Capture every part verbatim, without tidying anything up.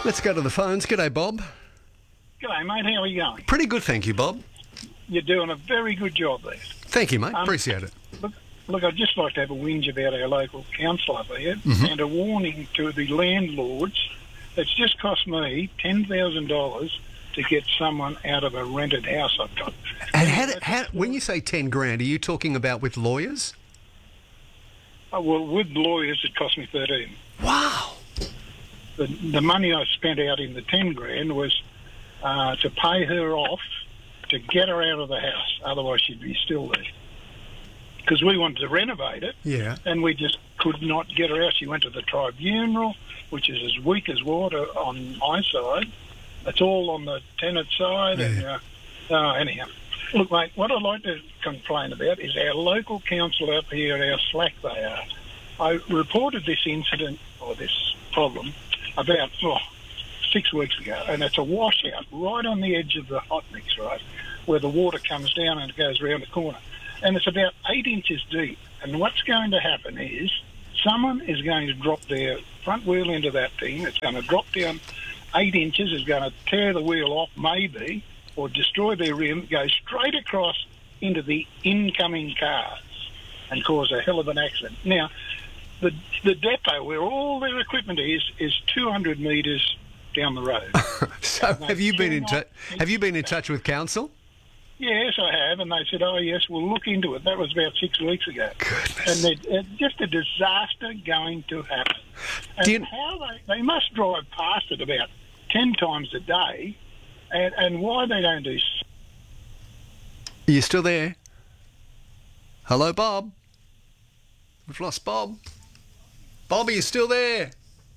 Let's go to the phones. G'day, Bob. G'day, mate. How are you going? Pretty good, thank you, Bob. You're doing a very good job there. Thank you, mate. Um, Appreciate it. Look, look, I'd just like to have a whinge about our local council up here Mhm. and a warning to the landlords. It's just cost me ten thousand dollars to get someone out of a rented house I've got. And how, do- how, when you say ten grand, are you talking about with lawyers? Oh, well, with lawyers, it cost me thirteen. Wow. The, the money I spent out in the ten grand was uh, to pay her off to get her out of the house. Otherwise, she'd be still there. Because we wanted to renovate it, Yeah. and we just could not get her out. She went to the tribunal, which is as weak as water on my side. It's all on the tenant side. Yeah. And uh, uh, anyhow, look, mate, what I'd like to complain about is our local council up here, how slack they are. I reported this incident, or this problem, about oh, six weeks ago, and it's a washout right on the edge of the hot mix, right, where the water comes down and it goes round the corner. And it's about eight inches deep. And what's going to happen is someone is going to drop their front wheel into that thing. It's going to drop down eight inches. It's going to tear the wheel off, maybe, or destroy their rim, go straight across into the incoming cars and cause a hell of an accident. Now, the the depot where all their equipment is is two hundred metres down the road. So have you been in touch? Have you been in touch with council? Yes, I have, and they said, "Oh, yes, we'll look into it." That was about six weeks ago. Goodness. And it's just a disaster going to happen. And Do you- how they they must drive past it about ten times a day, and and why they don't do. Are you still there? Hello, Bob. We've lost Bob. Bob, are you still there?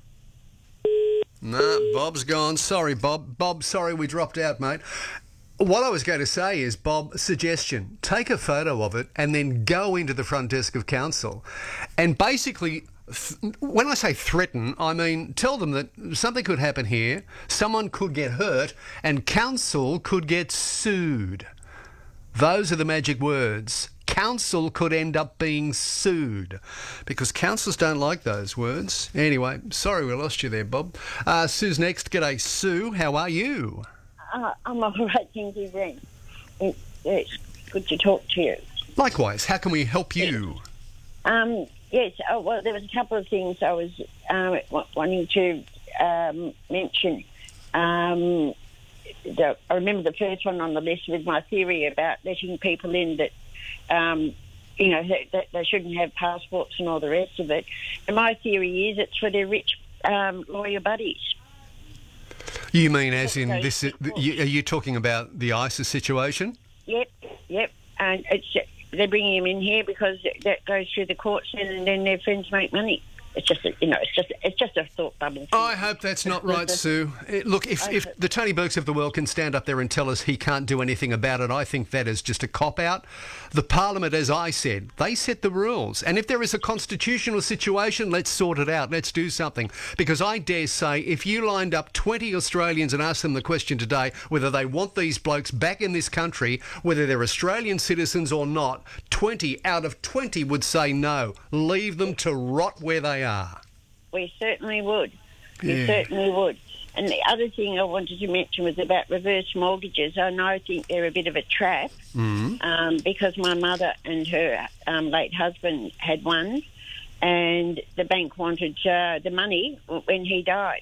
Nah, Bob's gone. Sorry, Bob. Bob, sorry we dropped out, mate. What I was going to say is, Bob, suggestion, take a photo of it and then go into the front desk of council and basically, th- when I say threaten, I mean tell them that something could happen here, someone could get hurt, and council could get sued. Those are the magic words. Council could end up being sued because councils don't like those words. Anyway, sorry we lost you there, Bob. Uh, Sue's next. G'day, Sue. How are you? Uh, I'm all right, thank you, Brent. It, it's good to talk to you. Likewise. How can we help you? Um, yes, oh, well, there was a couple of things I was um, w- wanting to um, mention. Um, the, I remember the first one on the list with my theory about letting people in that, um, you know, that, that they shouldn't have passports and all the rest of it. And my theory is it's for their rich um, lawyer buddies. You mean as in this? Are you talking about the ISIS situation? Yep, yep. And it's they're bringing him in here because that goes through the courts, and then their friends make money. It's just, a, you know, it's just, it's just a thought bubble. I hope that's not right, Sue. Eh, Look, if, if the Tony Burkes of the world can stand up there and tell us he can't do anything about it, I think that is just a cop-out. The Parliament, as I said, they set the rules. And if there is a constitutional situation, let's sort it out. Let's do something. Because I dare say, if you lined up twenty Australians and asked them the question today whether they want these blokes back in this country, whether they're Australian citizens or not, twenty out of twenty would say no. Leave them to rot where they are. We certainly would. We Yeah. certainly would. And the other thing I wanted to mention was about reverse mortgages. I know I think they're a bit of a trap Mm. um, because my mother and her um, late husband had one, and the bank wanted uh, the money when he died,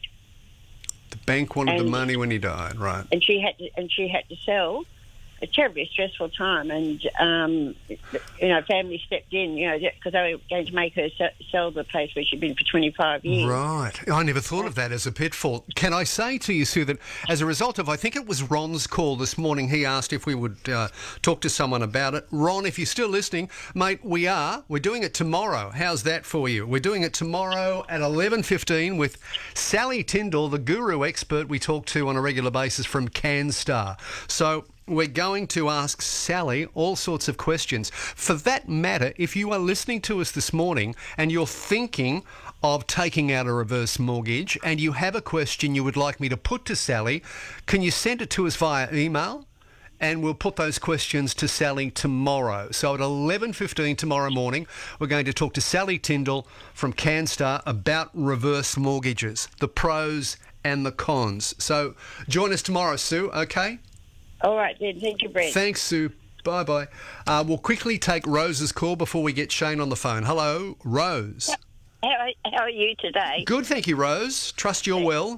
The bank wanted the And- money when he died, right? and she had to, and she had to sell. A terribly stressful time, and um, you know, family stepped in, you know, because they were going to make her se- sell the place where she'd been for twenty-five years. Right. I never thought of that as a pitfall. Can I say to you, Sue, that as a result of, I think it was Ron's call this morning, he asked if we would uh, talk to someone about it. Ron, if you're still listening, mate, we are. We're doing it tomorrow. How's that for you? We're doing it tomorrow at eleven fifteen with Sally Tyndall, the guru expert we talk to on a regular basis from CanStar. So we're going to ask Sally all sorts of questions. For that matter, if you are listening to us this morning and you're thinking of taking out a reverse mortgage and you have a question you would like me to put to Sally, can you send it to us via email? And we'll put those questions to Sally tomorrow. So at eleven fifteen tomorrow morning, we're going to talk to Sally Tyndall from CanStar about reverse mortgages, the pros and the cons. So join us tomorrow, Sue, okay? All right, then. Thank you, Brett. Thanks, Sue. Bye-bye. Uh, we'll quickly take Rose's call before we get Shane on the phone. Hello, Rose. How, how are you today? Good, thank you, Rose. Trust you're well.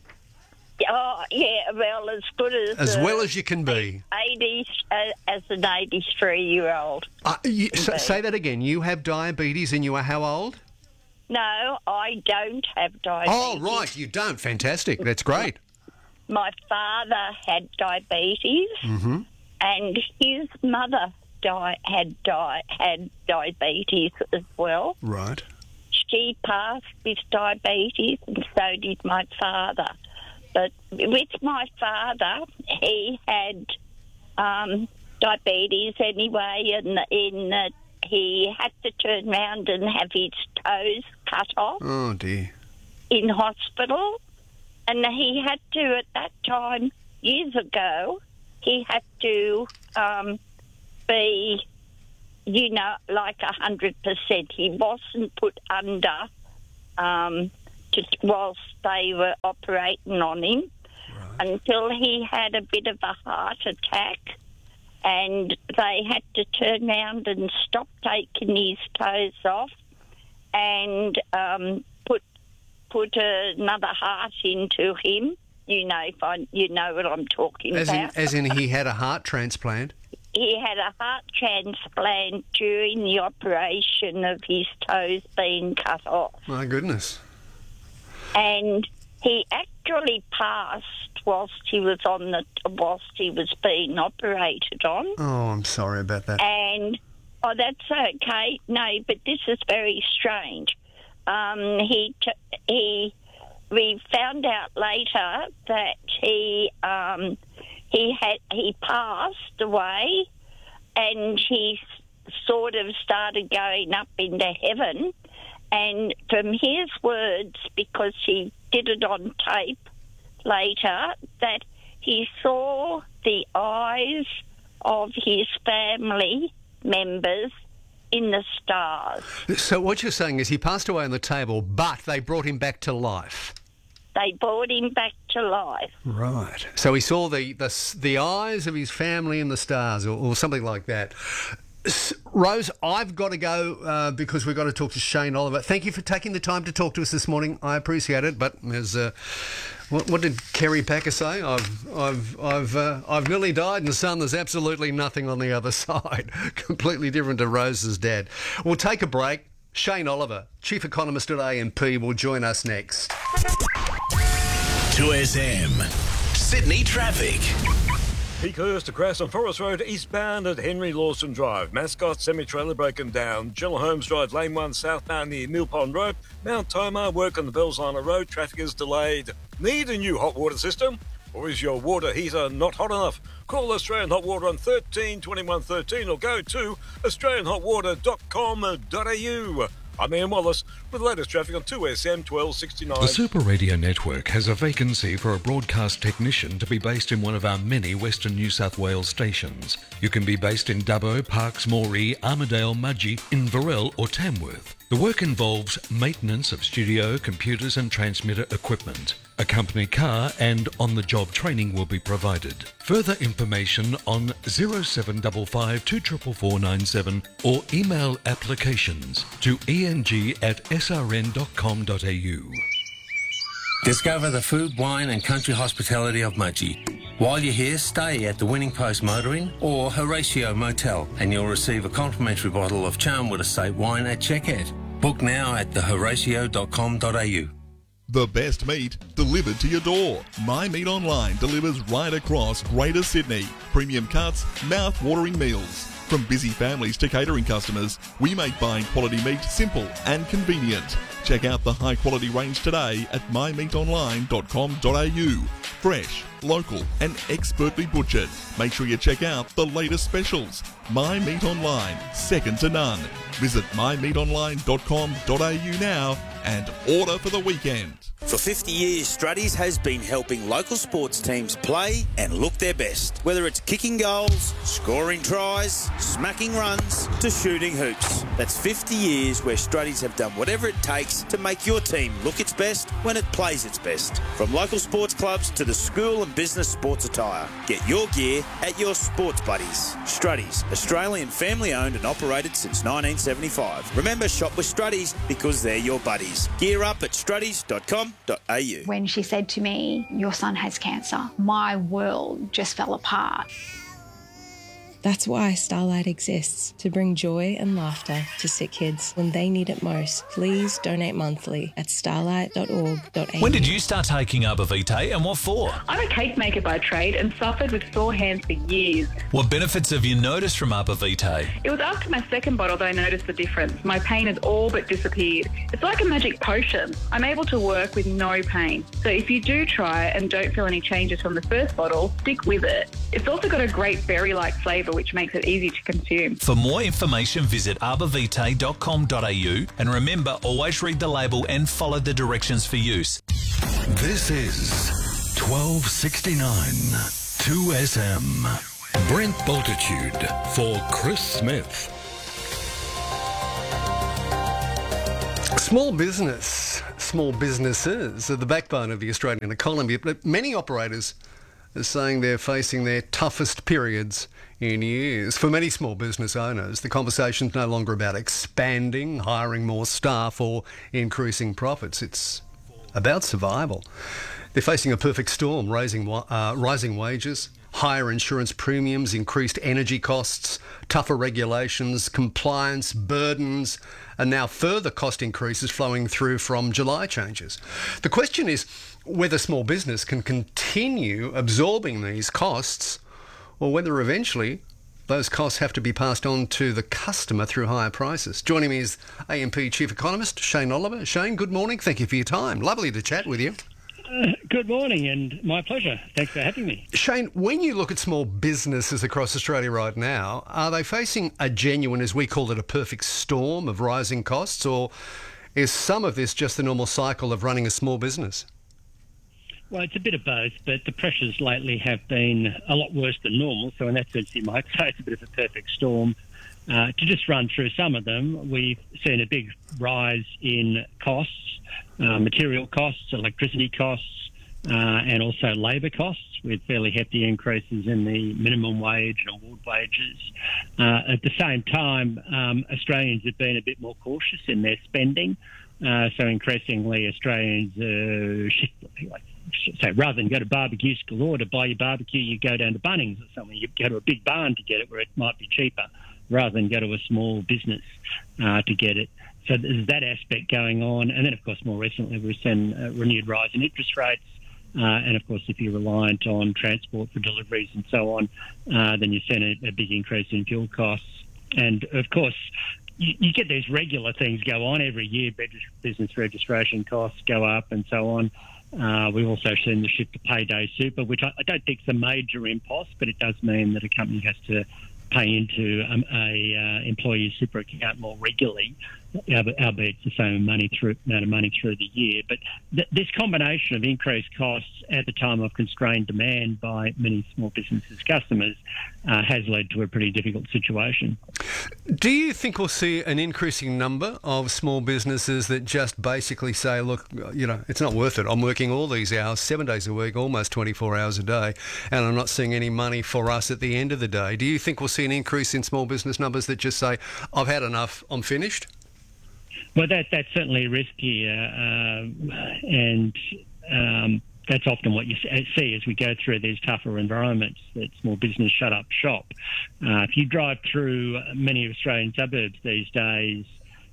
Oh, yeah, well, as good as... As uh, well as you can be. eighty, uh, as an eighty-three-year-old. Uh, you, so, say that again. You have diabetes and you are how old? No, I don't have diabetes. Oh, right, you don't. Fantastic. That's great. My father had diabetes, Mm-hmm. and his mother di- had di- had diabetes as well. Right. She passed with diabetes, and so did my father. But with my father, he had um, diabetes anyway, and in that he had to turn round and have his toes cut off Oh, dear. in hospital. And he had to, at that time, years ago, he had to um, be, you know, like one hundred percent. He wasn't put under um, to, whilst they were operating on him Right. until he had a bit of a heart attack, and they had to turn around and stop taking his toes off and um, put put another heart into him. You know, if I, you know what I'm talking As in, about. as in he had a heart transplant? He had a heart transplant during the operation of his toes being cut off. My goodness. And he actually passed whilst he was on the whilst he was being operated on. Oh, I'm sorry about that. And oh, that's okay. No, but this is very strange. Um, he t- he we found out later that he um, he had he passed away, and he s- sort of started going up into heaven. And from his words, because he did it on tape later, that he saw the eyes of his family members in the stars. So what you're saying is he passed away on the table, but they brought him back to life. They brought him back to life. Right. So he saw the the, the eyes of his family in the stars, or, or something like that. S- Rose, I've got to go uh, because we've got to talk to Shane Oliver. Thank you for taking the time to talk to us this morning. I appreciate it. But as uh, what, what did Kerry Packer say? I've I've I've uh, I've nearly died, and son, there's absolutely nothing on the other side. Completely different to Rose's dad. We'll take a break. Shane Oliver, chief economist at A M P, will join us next. two S M Sydney traffic. Peakhurst to Crass on Forest Road, eastbound at Henry Lawson Drive. Mascot semi-trailer broken down. General Holmes Drive, Lane one, southbound near Mill Pond Road. Mount Tomah, work on the Bellsliner Road. Traffic is delayed. Need a new hot water system? Or is your water heater not hot enough? Call Australian Hot Water on thirteen twenty-one thirteen or go to australian hot water dot com dot a u. I'm Ian Wallace with the latest traffic on two S M twelve sixty-nine. The Super Radio Network has a vacancy for a broadcast technician to be based in one of our many Western New South Wales stations. You can be based in Dubbo, Parks, Moree, Armidale, Mudgee, Inverell or Tamworth. The work involves maintenance of studio, computers and transmitter equipment. A company car and on-the-job training will be provided. Further information on zero seven five five two four four four nine seven or email applications to eng at s r n dot com dot a u. Discover the food, wine and country hospitality of Mudgee. While you're here, stay at the Winning Post Motoring or Horatio Motel and you'll receive a complimentary bottle of Charnwood Estate wine at checkout. Book now at the horatio dot com dot a u. The best meat delivered to your door. My Meat Online delivers right across Greater Sydney. Premium cuts, mouth-watering meals. From busy families to catering customers, we make buying quality meat simple and convenient. Check out the high-quality range today at my meat online dot com dot a u. Fresh, local and expertly butchered. Make sure you check out the latest specials. My Meat Online, second to none. Visit my meat online dot com dot a u now and order for the weekend. For fifty years, Struddies has been helping local sports teams play and look their best. Whether it's kicking goals, scoring tries, smacking runs, to shooting hoops. That's fifty years where Struddies have done whatever it takes to make your team look its best when it plays its best. From local sports clubs to the school and business sports attire. Get your gear at your sports buddies. Struddies, Australian family owned and operated since nineteen seventy-five. Remember, shop with Struddies because they're your buddies. Gear up at struddies dot com dot a u. When she said to me, "Your son has cancer," my world just fell apart. That's why Starlight exists, to bring joy and laughter to sick kids when they need it most. Please donate monthly at starlight dot org dot a u. When did you start taking Arbor Vitae and what for? I'm a cake maker by trade and suffered with sore hands for years. What benefits have you noticed from Arbor Vitae? It was after my second bottle that I noticed the difference. My pain has all but disappeared. It's like a magic potion. I'm able to work with no pain. So if you do try it and don't feel any changes from the first bottle, stick with it. It's also got a great berry-like flavour which makes it easy to consume. For more information, visit arbor vitae dot com dot a u and remember, always read the label and follow the directions for use. This is twelve sixty-nine two S M. Brent Bultitude for Chris Smith. Small business, small businesses are the backbone of the Australian economy, but many operators are saying they're facing their toughest periods in years. For many small business owners, the conversation's no longer about expanding, hiring more staff or increasing profits. It's about survival. They're facing a perfect storm, raising, uh, rising wages, higher insurance premiums, increased energy costs, tougher regulations, compliance burdens, and now further cost increases flowing through from July changes. The question is whether small business can continue absorbing these costs or whether eventually those costs have to be passed on to the customer through higher prices. Joining me is A M P Chief Economist Shane Oliver. Shane, good morning. Thank you for your time. Lovely to chat with you. Uh, good morning, and my pleasure. Thanks for having me. Shane, when you look at small businesses across Australia right now, are they facing a genuine, as we call it, a perfect storm of rising costs, or is some of this just the normal cycle of running a small business? Well, it's a bit of both, but the pressures lately have been a lot worse than normal, so in that sense you might say it's a bit of a perfect storm. Uh, to just run through some of them, we've seen a big rise in costs, uh, material costs, electricity costs, uh, and also labour costs, with fairly hefty increases in the minimum wage and award wages. Uh, at the same time, um, Australians have been a bit more cautious in their spending, uh, so increasingly Australians, uh, like, so rather than go to Barbecues Galore to buy your barbecue, you go down to Bunnings or something. You go to a big barn to get it where it might be cheaper, rather than go to a small business uh, to get it. So there's that aspect going on. And then, of course, more recently, we've seen a renewed rise in interest rates. Uh, and, of course, if you're reliant on transport for deliveries and so on, uh, then you've seen a, a big increase in fuel costs. And, of course, you, you get these regular things go on every year. Business registration costs go up and so on. Uh, we've also seen the shift to payday super, which I, I don't think is a major impost, but it does mean that a company has to pay into um, a uh, employee super account more regularly, albeit it's the same money through, amount of money through the year. But th- this combination of increased costs at the time of constrained demand by many small businesses' customers uh, has led to a pretty difficult situation. Do you think we'll see an increasing number of small businesses that just basically say, look, you know, it's not worth it. I'm working all these hours, seven days a week, almost twenty-four hours a day, and I'm not seeing any money for us at the end of the day. Do you think we'll see an increase in small business numbers that just say, I've had enough, I'm finished? Well, that that's certainly risky, uh, uh, and um, that's often what you see as we go through these tougher environments, that small business shut up shop. Uh, if you drive through many Australian suburbs these days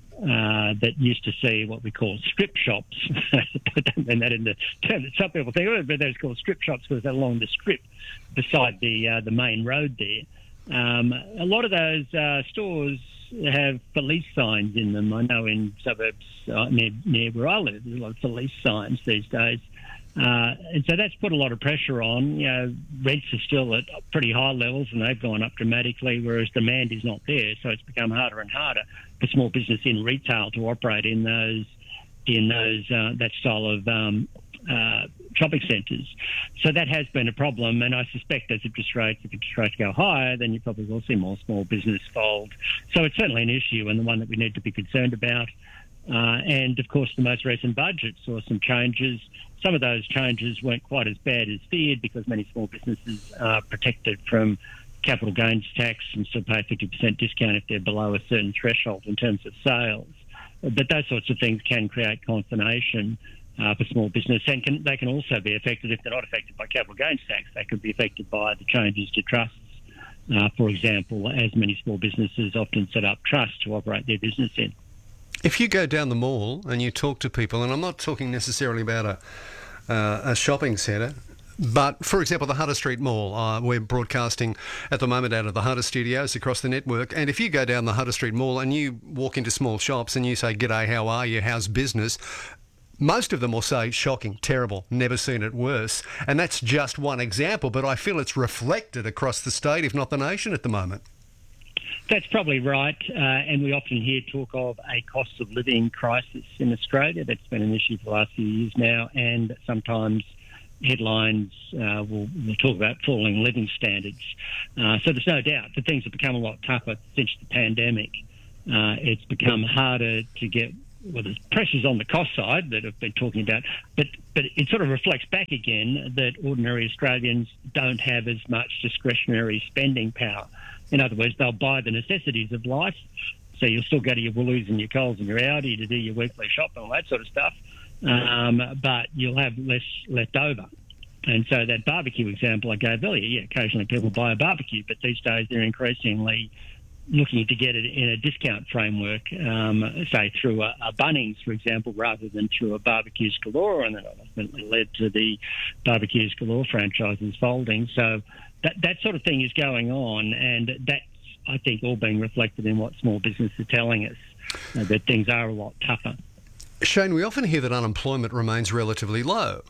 uh, that used to see what we call strip shops, I don't mean that in the term that some people think, oh, but those called strip shops because they're along the strip beside the uh, the main road there. Um, a lot of those uh, stores have police signs in them. I know in suburbs uh, near, near where I live, there's a lot of police signs these days. Uh, and so that's put a lot of pressure on. You know, rents are still at pretty high levels and they've gone up dramatically, whereas demand is not there. So it's become harder and harder for small business in retail to operate in those in those uh, that style of um, uh, shopping centres. So that has been a problem, and I suspect as interest rates, if interest rates go higher, then you probably will see more small business fold. So it's certainly an issue and the one that we need to be concerned about. Uh, and, of course, the most recent budget saw some changes. Some of those changes weren't quite as bad as feared because many small businesses are protected from capital gains tax and still pay a fifty percent discount if they're below a certain threshold in terms of sales. But those sorts of things can create consternation uh, for small business, and can, they can also be affected, if they're not affected by capital gains tax, they could be affected by the changes to trusts. Uh, for example, as many small businesses often set up trusts to operate their business in. If you go down the mall and you talk to people, and I'm not talking necessarily about a, uh, a shopping centre, but, for example, the Hunter Street Mall, uh, we're broadcasting at the moment out of the Hunter Studios across the network, and if you go down the Hunter Street Mall and you walk into small shops and you say, "G'day, how are you, how's business?" most of them will say, "Shocking, terrible, never seen it worse." And that's just one example, but I feel it's reflected across the state, if not the nation, at the moment. That's probably right, uh, and we often hear talk of a cost of living crisis in Australia. That's been an issue for the last few years now, and sometimes headlines uh, will, will talk about falling living standards. Uh, so there's no doubt that things have become a lot tougher since the pandemic. Uh, it's become harder to get, well, there's pressures on the cost side that I've been talking about, but, but it sort of reflects back again that ordinary Australians don't have as much discretionary spending power. In other words, they'll buy the necessities of life, so you'll still go to your Woolies and your Coles and your Aldi to do your weekly shop and all that sort of stuff, um, but you'll have less left over. And so that barbecue example I gave earlier, yeah, occasionally people buy a barbecue, but these days they're increasingly looking to get it in a discount framework, um, say through a, a Bunnings, for example, rather than through a Barbecues Galore, and that ultimately led to the Barbecues Galore franchises folding. So that that sort of thing is going on, and that's, I think, all being reflected in what small businesses are telling us, uh, that things are a lot tougher. Shane, we often hear that unemployment remains relatively low,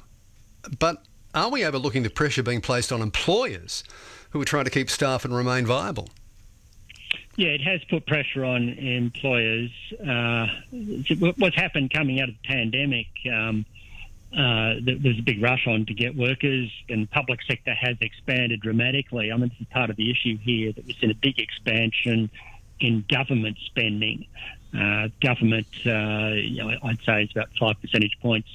but are we overlooking the pressure being placed on employers who are trying to keep staff and remain viable? Yeah, it has put pressure on employers. Uh, what's happened coming out of the pandemic, um, uh, there's a big rush on to get workers, and the public sector has expanded dramatically. I mean, this is part of the issue here, that we've seen a big expansion in government spending. Uh, government, uh, you know, I'd say it's about five percentage points,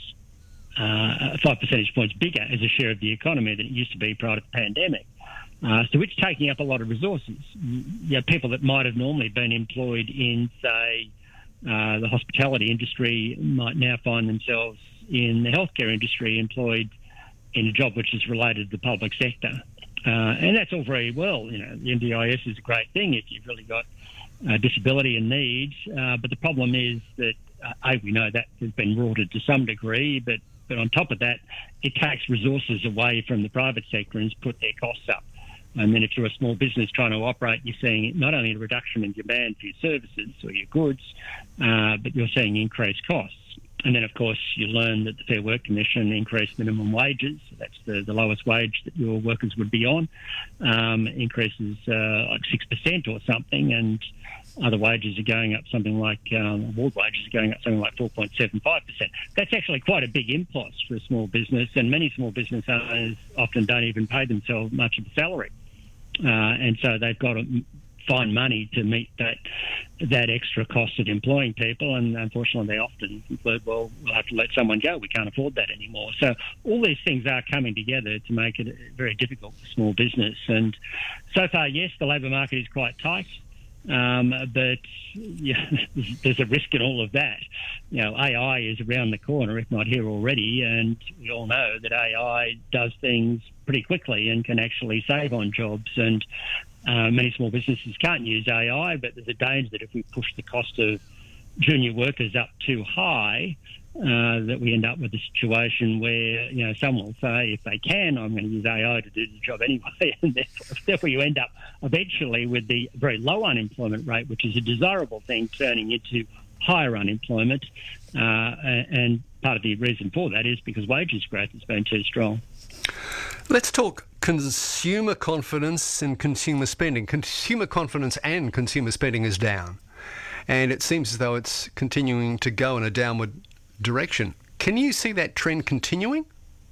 uh, five percentage points bigger as a share of the economy than it used to be prior to the pandemic. Uh, so it's taking up a lot of resources. You know, people that might have normally been employed in, say, uh, the hospitality industry might now find themselves in the healthcare industry, employed in a job which is related to the public sector. Uh, and that's all very well. You know, the N D I S is a great thing if you've really got uh, disability and needs. Uh, but the problem is that, uh, A, we know that has been rorted to some degree, but, but on top of that, it takes resources away from the private sector and has put their costs up. And then if you're a small business trying to operate, you're seeing not only a reduction in demand for your services or your goods, uh, but you're seeing increased costs. And then, of course, you learn that the Fair Work Commission increased minimum wages. That's the, the lowest wage that your workers would be on, um, increases uh, like six percent or something, and other wages are going up something like, um, award wages are going up something like four point seven five percent. That's actually quite a big impost for a small business, and many small business owners often don't even pay themselves much of a salary. Uh, and so they've got to find money to meet that that extra cost of employing people, and unfortunately they often conclude, well, we'll have to let someone go, we can't afford that anymore. So all these things are coming together to make it very difficult for small business. And so far, yes, the labour market is quite tight, um, but yeah, there's a risk in all of that. You know, A I is around the corner, if not here already, and we all know that A I does things pretty quickly and can actually save on jobs. And uh, many small businesses can't use A I, but there's a danger that if we push the cost of junior workers up too high, uh, that we end up with a situation where, you know, some will say, if they can, I'm going to use A I to do the job anyway. And therefore, therefore you end up eventually with the very low unemployment rate, which is a desirable thing, turning into higher unemployment. Uh, and part of the reason for that is because wages growth has been too strong. Let's talk consumer confidence and consumer spending. Consumer confidence and consumer spending is down, and it seems as though it's continuing to go in a downward direction. Can you see that trend continuing?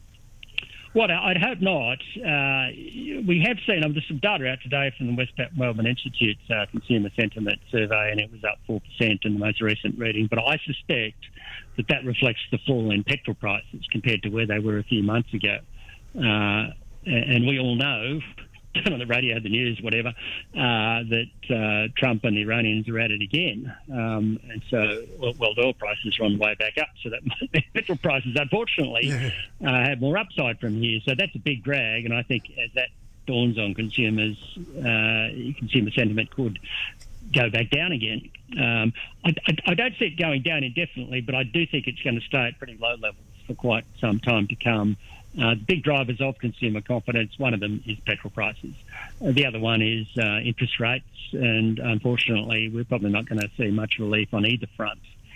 Well, I'd hope not. Uh, we have seen, um, there's some data out today from the West Melbourne Institute's uh, Consumer Sentiment Survey, and it was up four percent in the most recent reading. But I suspect that that reflects the fall in petrol prices compared to where they were a few months ago. Uh, and we all know, turn on the radio, the news, whatever, uh, that uh, Trump and the Iranians are at it again. Um, and so, well, well, the oil prices are on the way back up, so that petrol prices, unfortunately, yeah. uh, have more upside from here. So that's a big drag, and I think as that dawns on consumers, uh, consumer sentiment could go back down again. Um, I, I, I don't see it going down indefinitely, but I do think it's going to stay at pretty low levels for quite some time to come. Uh, big drivers of consumer confidence, one of them is petrol prices. Uh, the other one is uh, interest rates, and unfortunately we're probably not going to see much relief on either front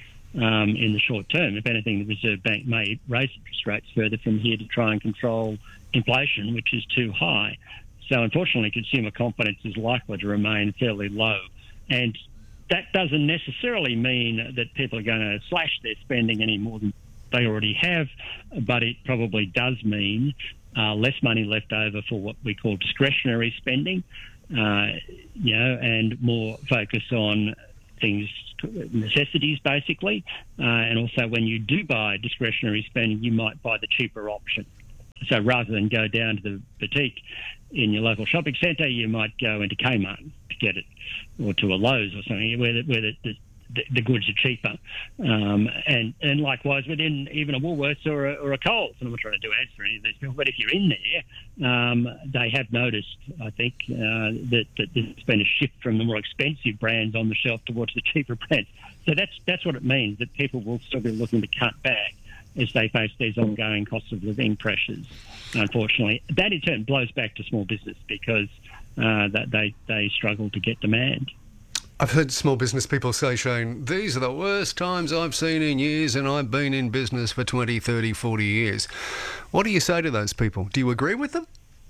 um, in the short term. If anything, the Reserve Bank may raise interest rates further from here to try and control inflation, which is too high. So unfortunately, consumer confidence is likely to remain fairly low. And that doesn't necessarily mean that people are going to slash their spending any more than they already have, but it probably does mean uh, less money left over for what we call discretionary spending, uh, you know, and more focus on things, necessities basically, uh, and also when you do buy discretionary spending, you might buy the cheaper option. So rather than go down to the boutique in your local shopping centre, you might go into Kmart to get it, or to a Lowe's or something, where the, where the, the The, the goods are cheaper, um, and and likewise within even a Woolworths or a, or a Coles. And I'm not trying to do ads for any of these people, but if you're in there, um, they have noticed, I think, uh, that, that there's been a shift from the more expensive brands on the shelf towards the cheaper brands. So that's that's what it means, that people will still be looking to cut back as they face these ongoing cost of living pressures. Unfortunately, that in turn blows back to small business because uh, that they they struggle to get demand. I've heard small business people say, Shane, these are the worst times I've seen in years, and I've been in business for twenty, thirty, forty years. What do you say to those people? Do you agree with them?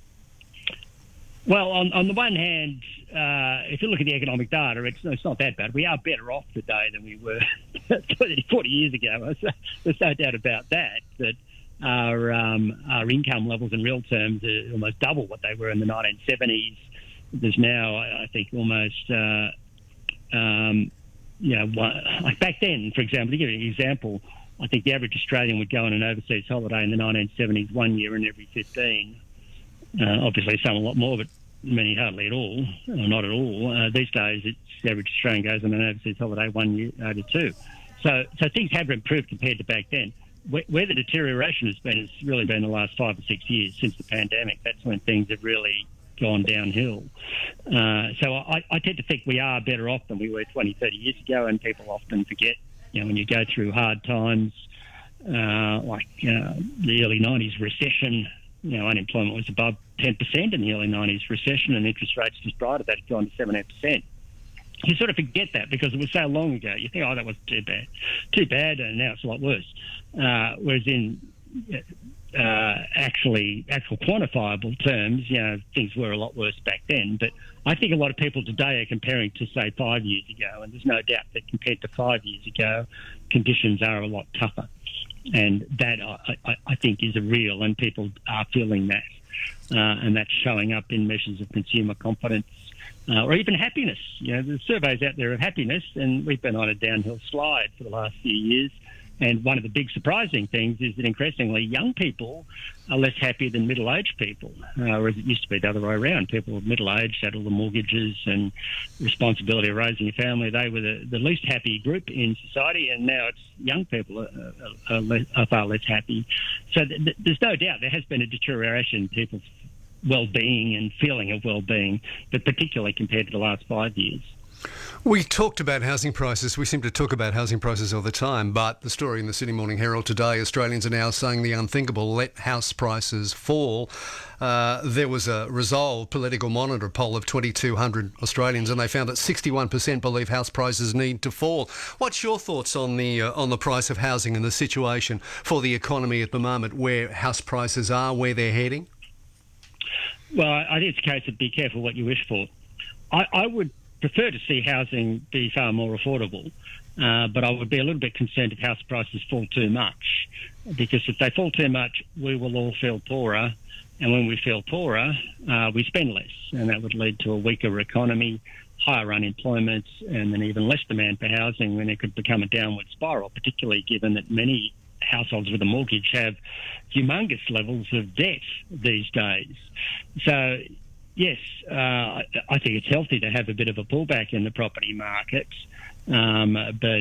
Well, on, on the one hand, uh, if you look at the economic data, it's, it's not that bad. We are better off today than we were thirty, forty years ago. There's no doubt about that, that our, um, our income levels in real terms are almost double what they were in the nineteen seventies. There's now, I think, almost... Uh, Um, you know, like back then, for example, to give you an example, I think the average Australian would go on an overseas holiday in the nineteen seventies one year in every fifteen. Uh, obviously, some a lot more, but many hardly at all, or not at all. Uh, these days, it's the average Australian goes on an overseas holiday one year out of two. So, so things have improved compared to back then. Where, where the deterioration has been, it's really been the last five or six years since the pandemic. That's when things have really gone downhill. Uh, so I, I tend to think we are better off than we were twenty, thirty years ago, and people often forget, you know, when you go through hard times, uh, like uh, the early nineties recession, you know, unemployment was above ten percent in the early nineties recession, and interest rates just prior to that had gone to seventeen percent. You sort of forget that because it was so long ago. You think, oh, that was too bad, too bad, and now it's a lot worse. Uh, whereas in Uh, actually, actual quantifiable terms, you know, things were a lot worse back then. But I think a lot of people today are comparing to, say, five years ago, and there's no doubt that compared to five years ago, conditions are a lot tougher. And that, I, I, I think, is a real, and people are feeling that. Uh, and that's showing up in measures of consumer confidence uh, or even happiness. You know, there's surveys out there of happiness, and we've been on a downhill slide for the last few years. And one of the big surprising things is that increasingly young people are less happy than middle-aged people, uh, whereas it used to be the other way around. People middle-aged had all the mortgages and responsibility of raising a family. They were the, the least happy group in society, and now it's young people are, are, are, less, are far less happy. So th- th- there's no doubt there has been a deterioration in people's well-being and feeling of well-being, but particularly compared to the last five years. We talked about housing prices. We seem to talk about housing prices all the time, but the story in the Sydney Morning Herald today, Australians are now saying the unthinkable, let house prices fall. Uh, there was a Resolve Political Monitor poll of twenty-two hundred Australians, and they found that sixty-one percent believe house prices need to fall. What's your thoughts on the uh, on the price of housing and the situation for the economy at the moment, where house prices are, where they're heading? Well, I think it's a case of be careful what you wish for. I, I would prefer to see housing be far more affordable. Uh, but I would be a little bit concerned if house prices fall too much, because if they fall too much, we will all feel poorer. And when we feel poorer, uh, we spend less. And that would lead to a weaker economy, higher unemployment, and then even less demand for housing, when it could become a downward spiral, particularly given that many households with a mortgage have humongous levels of debt these days. So, yes, uh, I think it's healthy to have a bit of a pullback in the property market, um, but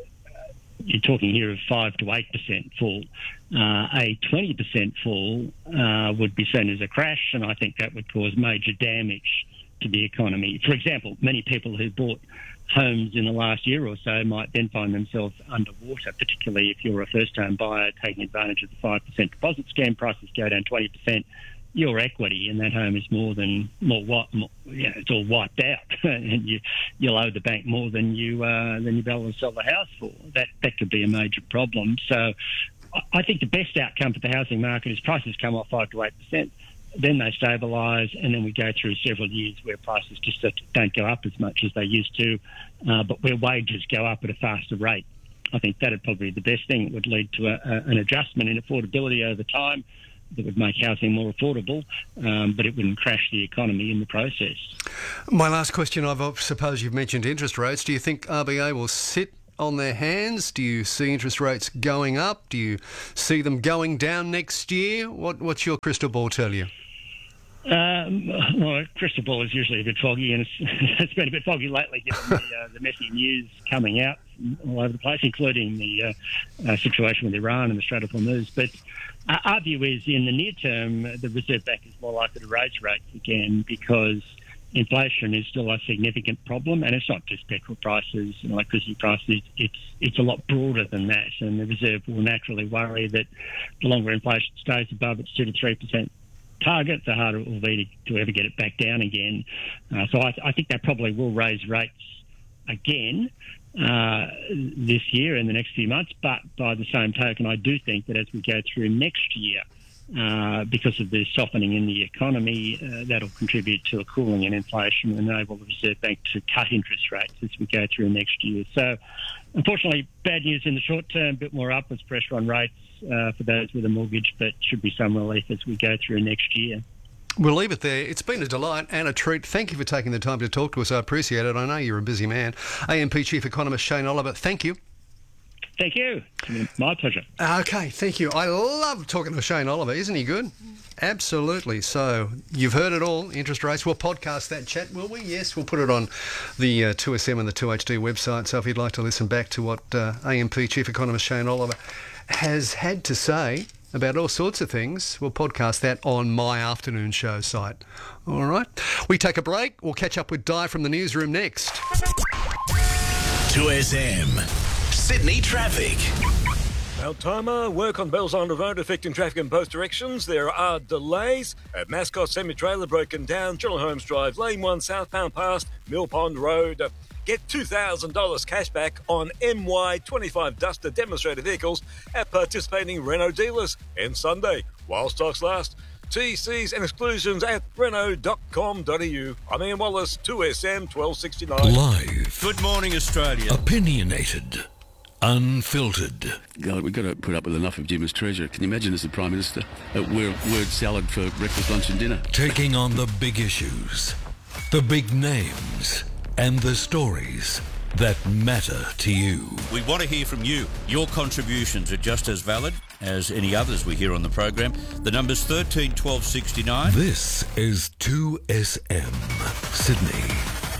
you're talking here of five to eight percent fall. Uh, a twenty percent fall uh, would be seen as a crash, and I think that would cause major damage to the economy. For example, many people who bought homes in the last year or so might then find themselves underwater, particularly if you're a first-home buyer taking advantage of the five percent deposit scheme. Prices go down twenty percent. Your equity in that home is more than more what more, you know, it's all wiped out, and you you'll owe the bank more than you uh, than you be able to sell the house for. That that could be a major problem. So, I think the best outcome for the housing market is prices come off five to eight percent, then they stabilise, and then we go through several years where prices just don't go up as much as they used to, uh, but where wages go up at a faster rate. I think that would probably be the best thing. It would lead to a, a, an adjustment in affordability over time that would make housing more affordable, um, but it wouldn't crash the economy in the process. My last question, I suppose you've mentioned interest rates. Do you think R B A will sit on their hands? Do you see interest rates going up? Do you see them going down next year? What, what's your crystal ball tell you? Um, well, crystal ball is usually a bit foggy, and it's, it's been a bit foggy lately given the, uh, the messy news coming out all over the place, including the uh, uh, situation with Iran and the Strait of Hormuz. But uh, our view is, in the near term, the Reserve Bank is more likely to raise rates again, because inflation is still a significant problem, and it's not just petrol prices and electricity prices. It's it's a lot broader than that, and the Reserve will naturally worry that the longer inflation stays above its two to three percent target, the harder it will be to, to ever get it back down again. Uh, so I, I think that probably will raise rates again uh, this year in the next few months. But by the same token, I do think that as we go through next year, uh, because of the softening in the economy, uh, that'll contribute to a cooling in inflation and enable the Reserve Bank to cut interest rates as we go through next year. So, unfortunately, bad news in the short term, a bit more upwards pressure on rates uh, for those with a mortgage, but should be some relief as we go through next year. We'll leave it there. It's been a delight and a treat. Thank you for taking the time to talk to us. I appreciate it. I know you're a busy man. A M P Chief Economist Shane Oliver, thank you. Thank you. My pleasure. Okay, thank you. I love talking to Shane Oliver. Isn't he good? Absolutely. So you've heard it all. Interest rates. We'll podcast that chat, will we? Yes, we'll put it on the uh, two S M and the two H D website. So if you'd like to listen back to what uh, A M P Chief Economist Shane Oliver has had to say about all sorts of things, we'll podcast that on my afternoon show site. All right. We take a break. We'll catch up with Di from the newsroom next. two S M Sydney traffic. Mount Tomah, work on Bells Island Road affecting traffic in both directions. There are delays at Mascot Semi-Trailer broken down, Geelong Holmes Drive, Lane one, southbound past Mill Pond Road. Get two thousand dollars cash back on M Y twenty-five Duster demonstrator vehicles at participating Renault dealers. And Sunday, while stocks last. T Cs and exclusions at renault dot com dot a u. I'm Ian Wallace, two S M twelve sixty-nine. Live. Good morning, Australia. Opinionated. Unfiltered. God, we've got to put up with enough of Jim as Treasurer. Can you imagine as the Prime Minister at word, word salad for breakfast, lunch and dinner? Taking on the big issues, the big names, and the stories that matter to you. We want to hear from you. Your contributions are just as valid as any others we hear on the program. The number's thirteen twelve sixty-nine. This is two S M Sydney.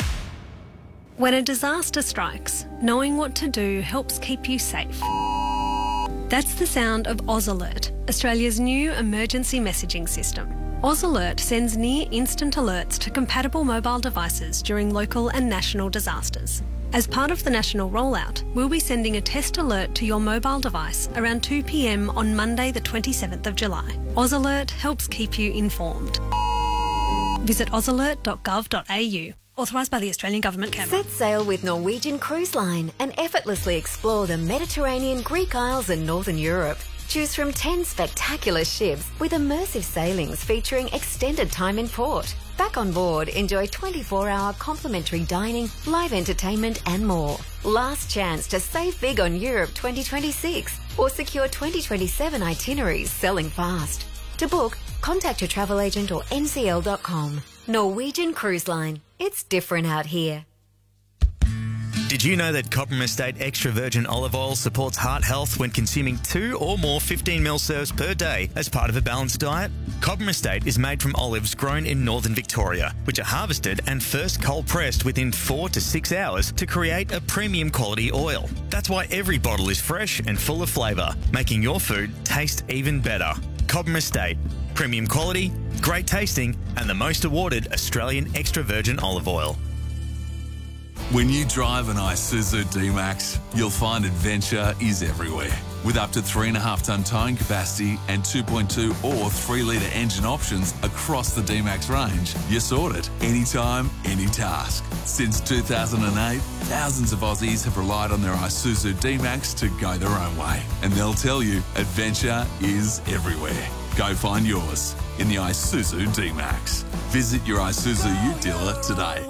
When a disaster strikes, knowing what to do helps keep you safe. That's the sound of AusAlert, Australia's new emergency messaging system. AusAlert sends near-instant alerts to compatible mobile devices during local and national disasters. As part of the national rollout, we'll be sending a test alert to your mobile device around two p m on Monday the twenty-seventh of July. AusAlert helps keep you informed. Visit ausalert dot gov dot a u. Authorised by the Australian Government, Canberra. Set sail with Norwegian Cruise Line and effortlessly explore the Mediterranean, Greek Isles and Northern Europe. Choose from ten spectacular ships with immersive sailings featuring extended time in port. Back on board, enjoy twenty-four hour complimentary dining, live entertainment and more. Last chance to save big on Europe twenty twenty-six or secure twenty twenty-seven itineraries selling fast. To book, contact your travel agent or N C L dot com. Norwegian Cruise Line. It's different out here. Did you know that Cobram Estate Extra Virgin Olive Oil supports heart health when consuming two or more fifteen mil serves per day as part of a balanced diet? Cobram Estate is made from olives grown in northern Victoria, which are harvested and first cold pressed within four to six hours to create a premium quality oil. That's why every bottle is fresh and full of flavour, making your food taste even better. Cobram Estate. Premium quality, great tasting, and the most awarded Australian extra virgin olive oil. When you drive an Isuzu D-Max, you'll find adventure is everywhere. With up to three point five tonne towing capacity and two point two or three litre engine options across the D-Max range, you're sorted. Anytime, any task. Since two thousand eight, thousands of Aussies have relied on their Isuzu D-Max to go their own way. And they'll tell you, adventure is everywhere. Go find yours in the Isuzu D-Max. Visit your Isuzu Ute dealer today.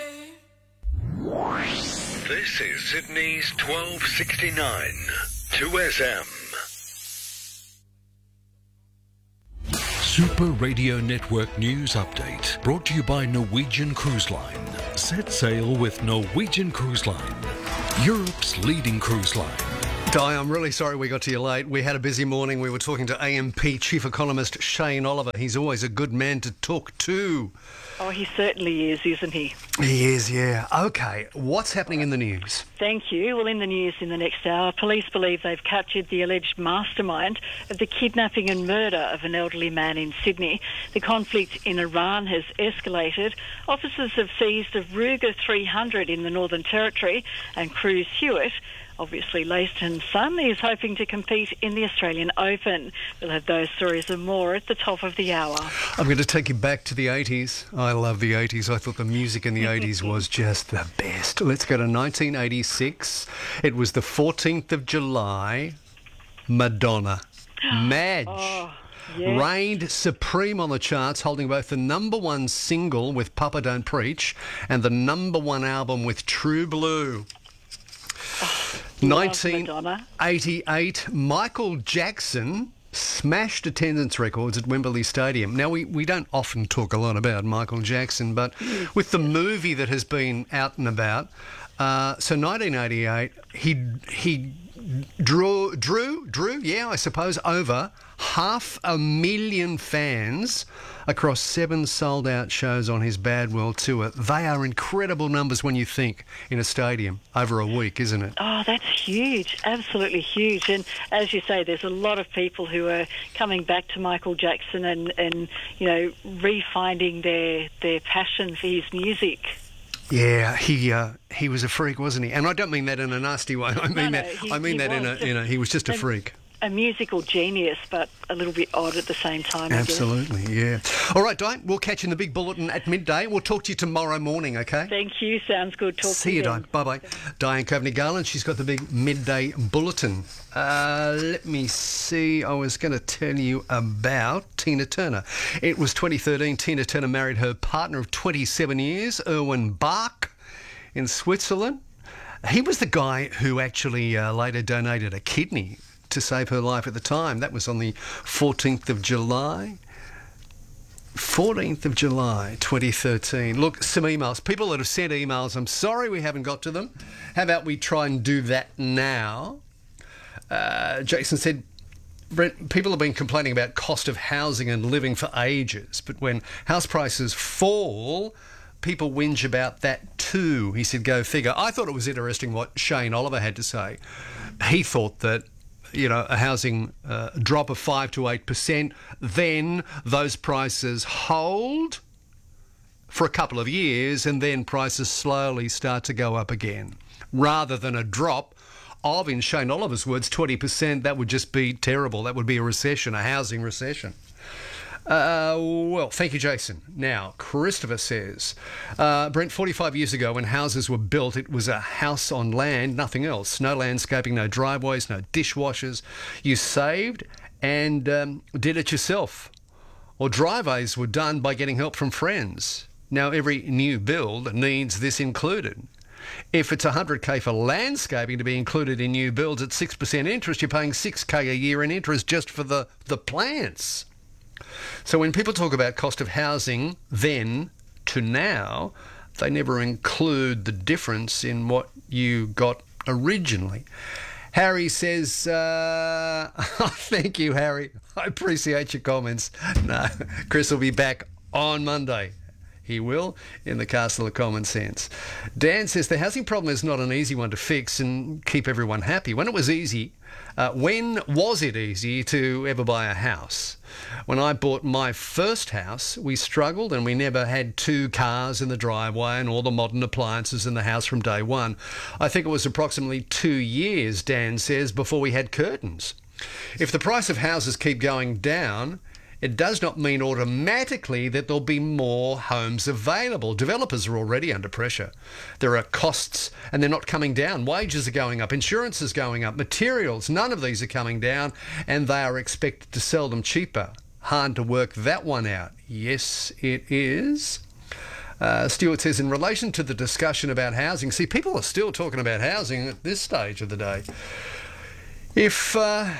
This is Sydney's twelve sixty-nine, two S M. Super Radio Network News Update, brought to you by Norwegian Cruise Line. Set sail with Norwegian Cruise Line, Europe's leading cruise line. Di, I'm really sorry we got to you late. We had a busy morning. We were talking to A M P chief economist Shane Oliver. He's always a good man to talk to. Oh, he certainly is, isn't he? He is, yeah. OK, what's happening in the news? Thank you. Well, in the news in the next hour, police believe they've captured the alleged mastermind of the kidnapping and murder of an elderly man in Sydney. The conflict in Iran has escalated. Officers have seized a Ruger three hundred in the Northern Territory, and Cruz Hewitt, obviously Leyston's son, is hoping to compete in the Australian Open. We'll have those stories and more at the top of the hour. I'm going to take you back to the eighties. I love the eighties. I thought the music in the eighties was just the best. Let's go to nineteen eighty-six. It was the fourteenth of July. Madonna. Madge. Oh. Yes. Reigned supreme on the charts, holding both the number one single with Papa Don't Preach and the number one album with True Blue. nineteen eighty-eight, Michael Jackson smashed attendance records at Wembley Stadium. Now, we, we don't often talk a lot about Michael Jackson, but with the movie that has been out and about, uh, so nineteen eighty-eight, he he drew, drew, drew, yeah, I suppose, over half a million fans across seven sold-out shows on his Bad World Tour. They are incredible numbers when you think in a stadium over a week, isn't it? Oh, that's huge. Absolutely huge. And as you say, there's a lot of people who are coming back to Michael Jackson and, and you know, refinding their, their passion for his music. Yeah, he uh, he was a freak, wasn't he? And I don't mean that in a nasty way. I mean no, no, that he, I mean that in a, in a he was just a freak. A musical genius, but a little bit odd at the same time. Absolutely, yeah. All right, Di, we'll catch you in the big bulletin at midday. We'll talk to you tomorrow morning, okay? Thank you. Sounds good. Talk See to you, you, then. Di. Bye-bye. Diane Coveney-Garland, she's got the big midday bulletin. Uh, let me see. I was going to tell you about Tina Turner. It was twenty thirteen. Tina Turner married her partner of twenty-seven years, Erwin Bach, in Switzerland. He was the guy who actually uh, later donated a kidney to save her life at the time. That was on the fourteenth of July. fourteenth of July, twenty thirteen. Look, some emails. People that have sent emails, I'm sorry we haven't got to them. How about we try and do that now? Uh, Jason said, Brent, people have been complaining about cost of housing and living for ages, but when house prices fall, people whinge about that too. He said, go figure. I thought it was interesting what Shane Oliver had to say. He thought that, you know, a housing uh, drop of five to eight percent, then those prices hold for a couple of years and then prices slowly start to go up again. Rather than a drop of, in Shane Oliver's words, twenty percent, that would just be terrible. That would be a recession, a housing recession. Uh, well, thank you, Jason. Now, Christopher says, uh, Brent, forty-five years ago when houses were built, it was a house on land, nothing else. No landscaping, no driveways, no dishwashers. You saved and um, did it yourself. Or driveways were done by getting help from friends. Now, every new build needs this included. If it's one hundred K for landscaping to be included in new builds at six percent interest, you're paying six K a year in interest just for the, the plants. So when people talk about cost of housing then to now, they never include the difference in what you got originally. Harry says, uh, thank you, Harry. I appreciate your comments. No, Chris will be back on Monday. He will, in the Castle of Common Sense. Dan says the housing problem is not an easy one to fix and keep everyone happy. When it was easy, uh, when was it easy to ever buy a house? When I bought my first house, we struggled and we never had two cars in the driveway and all the modern appliances in the house from day one. I think it was approximately two years, Dan says, before we had curtains. If the price of houses keep going down, it does not mean automatically that there'll be more homes available. Developers are already under pressure. There are costs and they're not coming down. Wages are going up, insurance is going up, materials, none of these are coming down and they are expected to sell them cheaper. Hard to work that one out. Yes, it is. Uh, Stuart says, in relation to the discussion about housing, see, people are still talking about housing at this stage of the day. If, uh,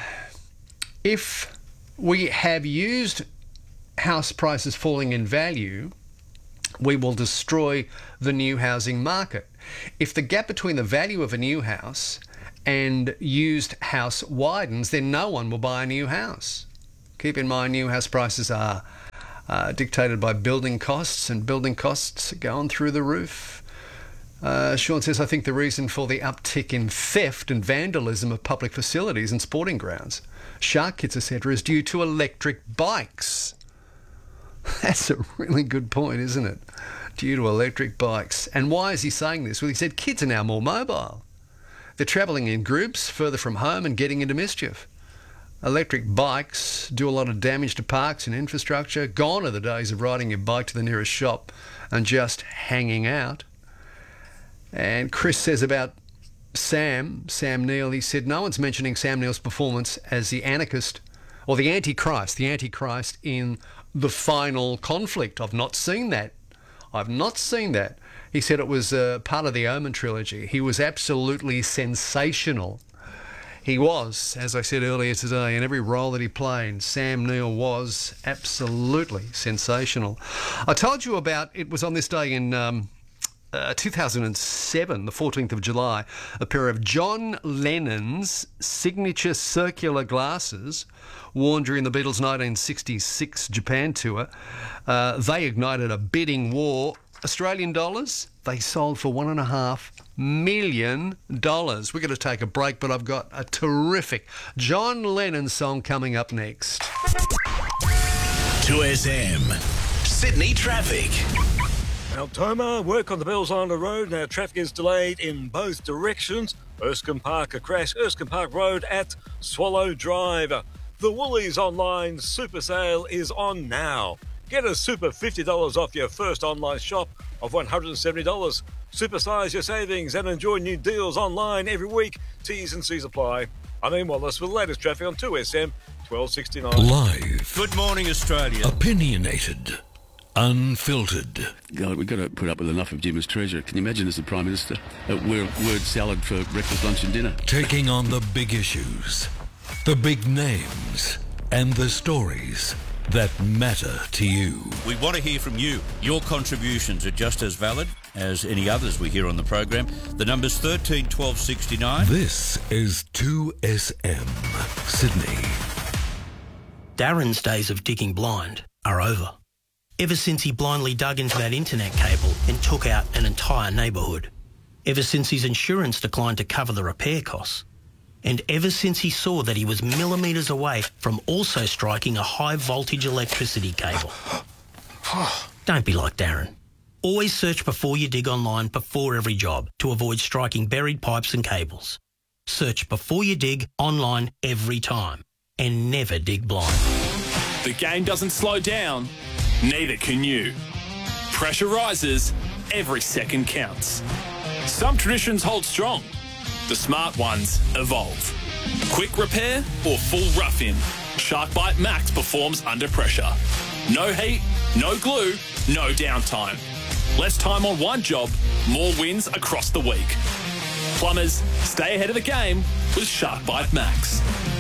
if we have used house prices falling in value, we will destroy the new housing market. If the gap between the value of a new house and used house widens, then no one will buy a new house. Keep in mind, new house prices are uh, dictated by building costs, and building costs are going through the roof. Uh, Sean says, I think the reason for the uptick in theft and vandalism of public facilities and sporting grounds, shark kits, et cetera, is due to electric bikes. That's a really good point, isn't it? Due to electric bikes. And why is he saying this? Well, he said kids are now more mobile. They're travelling in groups further from home and getting into mischief. Electric bikes do a lot of damage to parks and infrastructure. Gone are the days of riding your bike to the nearest shop and just hanging out. And Chris says about Sam, Sam Neill, he said, no one's mentioning Sam Neill's performance as the anarchist or the Antichrist, the Antichrist in the final conflict. I've not seen that. I've not seen that. He said it was uh, part of the Omen trilogy. He was absolutely sensational. He was, as I said earlier today, in every role that he played, Sam Neill was absolutely sensational. I told you about, it was on this day in um, uh, two thousand seven, the fourteenth of July, a pair of John Lennon's signature circular glasses worn during the Beatles' nineteen sixty-six Japan tour. Uh, they ignited a bidding war. Australian dollars, they sold for one and a half million dollars. We're going to take a break, but I've got a terrific John Lennon song coming up next. two S M, Sydney traffic. Mount Tomah, work on the Bells Island Road. Now traffic is delayed in both directions. Erskine Park, a crash. Erskine Park Road at Swallow Drive. The Woolies online super sale is on now. Get a super fifty dollars off your first online shop of one hundred seventy dollars. Supersize your savings and enjoy new deals online every week. T's and C's apply. I'm Ian Wallace with the latest traffic on two S M twelve sixty-nine. Live. Good morning, Australia. Opinionated. Unfiltered. God, we've got to put up with enough of Jim as Treasurer. Can you imagine as the Prime Minister a word salad for breakfast, lunch and dinner? Taking on the big issues, the big names, and the stories that matter to you. We want to hear from you. Your contributions are just as valid as any others we hear on the program. The number's thirteen twelve sixty-nine. This is two S M Sydney. Darren's days of digging blind are over. Ever since he blindly dug into that internet cable and took out an entire neighbourhood. Ever since his insurance declined to cover the repair costs. And ever since he saw that he was millimetres away from also striking a high-voltage electricity cable. Don't be like Darren. Always search before you dig online before every job to avoid striking buried pipes and cables. Search before you dig online every time and never dig blind. The game doesn't slow down, neither can you. Pressure rises, every second counts. Some traditions hold strong, the smart ones evolve. Quick repair or full rough-in, SharkBite Max performs under pressure. No heat, no glue, no downtime. Less time on one job, more wins across the week. Plumbers, stay ahead of the game with SharkBite Max.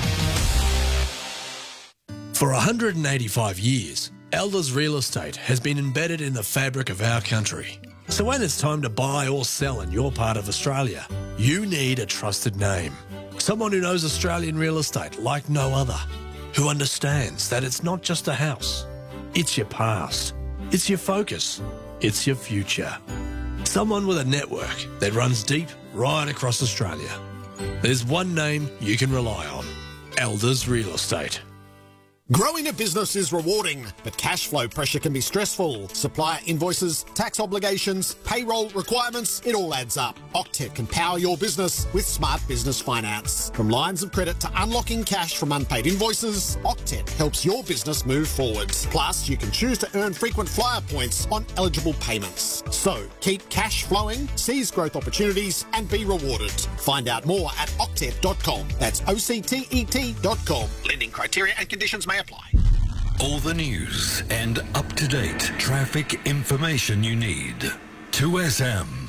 For one hundred eighty-five years, Elders Real Estate has been embedded in the fabric of our country. So when it's time to buy or sell in your part of Australia, you need a trusted name. Someone who knows Australian real estate like no other. Who understands that it's not just a house. It's your past. It's your focus. It's your future. Someone with a network that runs deep right across Australia. There's one name you can rely on. Elders Real Estate. Growing a business is rewarding, but cash flow pressure can be stressful. Supplier invoices, tax obligations, payroll requirements, it all adds up. Octet can power your business with smart business finance. From lines of credit to unlocking cash from unpaid invoices, Octet helps your business move forward. Plus, you can choose to earn frequent flyer points on eligible payments. So, keep cash flowing, seize growth opportunities, and be rewarded. Find out more at octet dot com. That's O C T E T dot com. Lending criteria and conditions may apply. All the news and up-to-date traffic information you need. two S M.